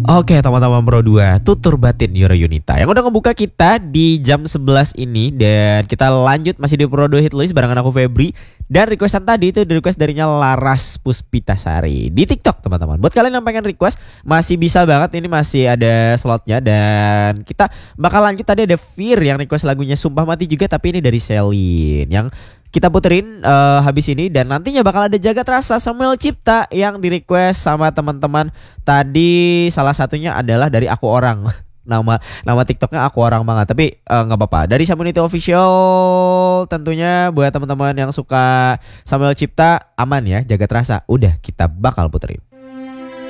Oke teman-teman Pro 2, tutur batin Euro Yunita yang udah ngebuka kita di jam 11 ini. Dan kita lanjut masih di Pro 2 Hit List barengan aku Febri. Dan requestan tadi itu di request darinya Laras Puspitasari di TikTok teman-teman. Buat kalian yang pengen request masih bisa banget, ini masih ada slotnya. Dan kita bakal lanjut, tadi ada Fir yang request lagunya Sumpah Mati juga, tapi ini dari Selin yang kita puterin habis ini. Dan nantinya bakal ada Jagat Rasa Samuel Cipta yang di request sama teman-teman. Tadi salah satunya adalah dari Aku Orang. Nama TikToknya Aku Orang banget, tapi nggak apa-apa. Dari Samunity Official tentunya buat teman-teman yang suka Samuel Cipta, aman ya, Jagat Rasa. Udah kita bakal puterin.